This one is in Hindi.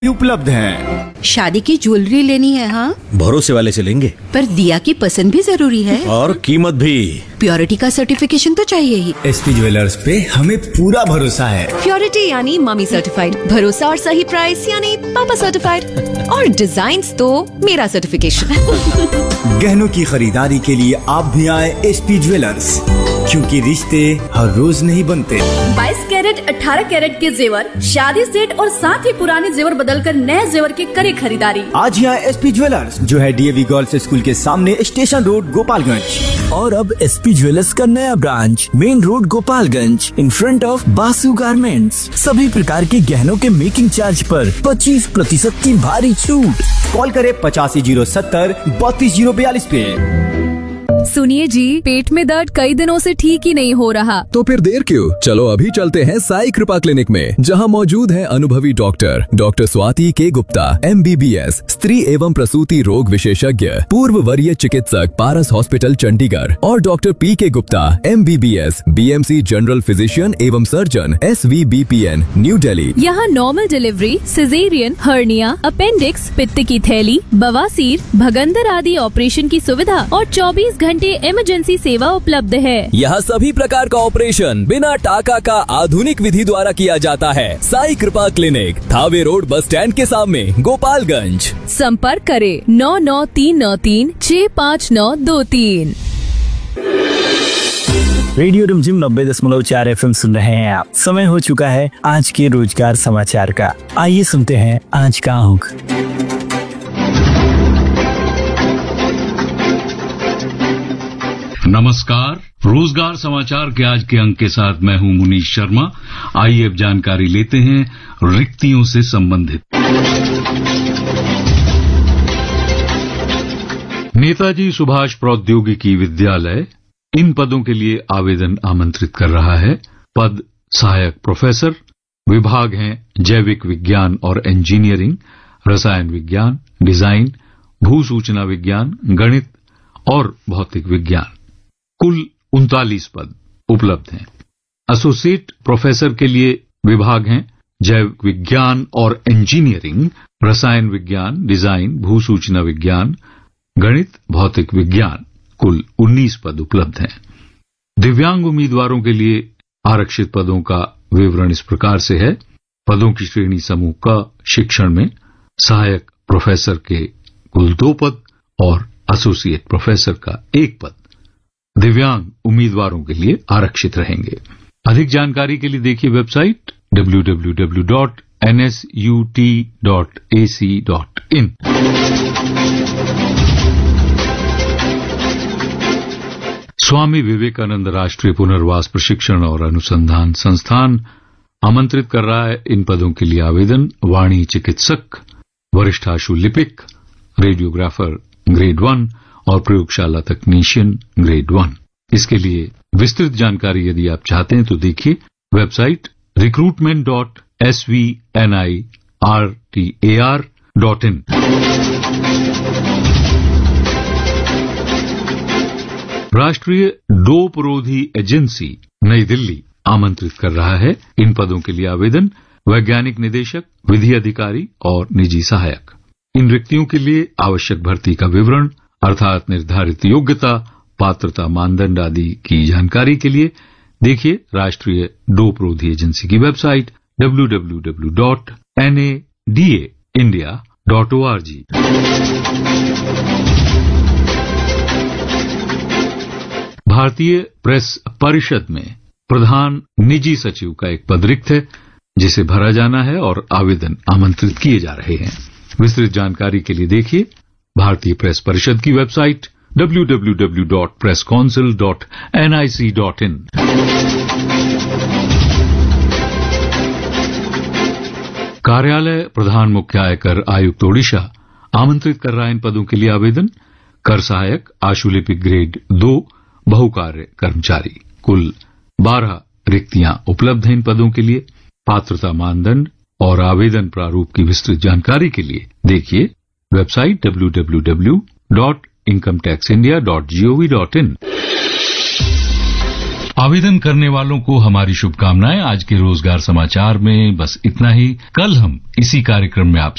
उपलब्ध हैं। शादी की ज्वेलरी लेनी है? हाँ, भरोसे वाले से लेंगे। पर दिया की पसंद भी जरूरी है और कीमत भी। प्योरिटी का सर्टिफिकेशन तो चाहिए ही। एसपी ज्वेलर्स पे हमें पूरा भरोसा है। प्योरिटी यानी मम्मी सर्टिफाइड, भरोसा और सही प्राइस यानी पापा सर्टिफाइड, और डिजाइन तो मेरा सर्टिफिकेशन। गहनों की खरीदारी के लिए आप भी आए एसपी ज्वेलर्स, क्योंकि रिश्ते हर रोज नहीं बनते। 22 कैरेट 18 कैरेट के जेवर, शादी सेट और साथ ही पुराने जेवर बदलकर नए जेवर की करे खरीदारी। आज ही आए एसपी ज्वेलर्स, जो है डीएवी गर्ल्स स्कूल के सामने, स्टेशन रोड, गोपालगंज। और अब एसपी ज्वेलर्स का नया branch main road, Gopalganj, in front of Basu garments. सभी प्रकार के गहनों के मेकिंग चार्ज पर 25% की भारी छूट। कॉल करें 8507 32042 पे। सुनिए जी, पेट में दर्द कई दिनों से ठीक ही नहीं हो रहा। तो फिर देर क्यों, चलो अभी चलते हैं साई कृपा क्लिनिक में, जहां मौजूद है अनुभवी डॉक्टर स्वाति के गुप्ता, MBBS, स्त्री एवं प्रसूति रोग विशेषज्ञ, पूर्व वरीय चिकित्सक, पारस हॉस्पिटल चंडीगढ़, और doctor PK Gupta, MBBS, BMC general physician एवं सर्जन, SVBPN, न्यू दिल्ली। यहाँ normal delivery, caesarean, hernia, appendix, पित्त की थैली, बवासीर, भगंदर आदि ऑपरेशन की सुविधा और 24 घंटे इमरजेंसी सेवा उपलब्ध है। यहाँ सभी प्रकार का ऑपरेशन बिना टाका का आधुनिक विधि द्वारा किया जाता है। साई कृपा clinic, Thawe road, bus stand के सामने, गोपालगंज। संपर्क करें 9939365923। रेडियो रिमझिम 90.4 FM सुन रहे हैं आप। समय हो चुका है आज के रोजगार समाचार का। आइए सुनते हैं आज का अंक। नमस्कार, रोजगार समाचार के आज के अंक के साथ मैं हूं मुनीश शर्मा। आइए अब जानकारी लेते हैं रिक्तियों से संबंधित। नेताजी सुभाष प्रौद्योगिकी विद्यालय इन पदों के लिए आवेदन आमंत्रित कर रहा है। पद सहायक प्रोफेसर, विभाग हैं जैविक विज्ञान और इंजीनियरिंग, रसायन विज्ञान, डिजाइन, भू सूचना विज्ञान, गणित और भौतिक विज्ञान। कुल 39 पद उपलब्ध हैं। एसोसिएट प्रोफेसर के लिए विभाग हैं जैव विज्ञान और इंजीनियरिंग, रसायन विज्ञान, डिजाइन, भू सूचना विज्ञान, गणित, भौतिक विज्ञान। कुल 19 पद उपलब्ध हैं। दिव्यांग उम्मीदवारों के लिए आरक्षित पदों का विवरण इस प्रकार से है। पदों की श्रेणी समूह क शिक्षण में सहायक प्रोफेसर के कुल 2 पद और एसोसिएट प्रोफेसर का 1 पद दिव्यांग उम्मीदवारों के लिए आरक्षित रहेंगे। अधिक जानकारी के लिए देखिए वेबसाइट www.nsut.ac.in। स्वामी विवेकानंद राष्ट्रीय पुनर्वास प्रशिक्षण और अनुसंधान संस्थान आमंत्रित कर रहा है इन पदों के लिए आवेदन। वाणी चिकित्सक, वरिष्ठाशु लिपिक, रेडियोग्राफर ग्रेड 1 और प्रयोगशाला तकनीशियन ग्रेड 1। इसके लिए विस्तृत जानकारी यदि आप चाहते हैं तो देखिए वेबसाइट recruitment.svnirtar.in। राष्ट्रीय डोपरोधी एजेंसी नई दिल्ली आमंत्रित कर रहा है इन पदों के लिए आवेदन। वैज्ञानिक निदेशक, विधि अधिकारी और निजी सहायक। इन रिक्तियों के लिए आवश्यक भर्ती का विवरण अर्थात निर्धारित योग्यता, पात्रता, मानदंड आदि की जानकारी के लिए देखिए राष्ट्रीय डोपरोधी एजेंसी की वेबसाइट www.nadaindia.org। भारतीय प्रेस परिषद में प्रधान निजी सचिव का एक पद रिक्त है, जिसे भरा जाना है और आवेदन आमंत्रित किए जा रहे हैं। विस्तृत जानकारी के लिए देखिए भारतीय प्रेस परिषद की वेबसाइट www.presscouncil.nic.in। कार्यालय प्रधान मुख्य आयकर आयुक्त ओडिशा आमंत्रित कर रहा है इन पदों के लिए आवेदन। कर सहायक, आशुलिपिक ग्रेड 2, बहुकार्य कर्मचारी। कुल 12 रिक्तियां उपलब्ध हैं इन पदों के लिए। पात्रता, मानदंड और आवेदन प्रारूप की विस्तृत जानकारी के लिए देखिए वेबसाइट www.incometaxindia.gov.in। आवेदन करने वालों को हमारी शुभकामनाएं। आज के रोजगार समाचार में बस इतना ही। कल हम इसी कार्यक्रम में आपसे